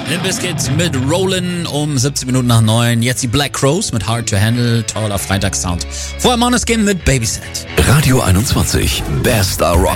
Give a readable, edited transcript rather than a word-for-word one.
Limp Bizkit mit Rollin' um 17 Minuten nach 9. Jetzt die Black Crowes mit Hard to Handle, toller Freitagssound. Vorher Måneskin mit Babysit. Radio 21, bester Rock.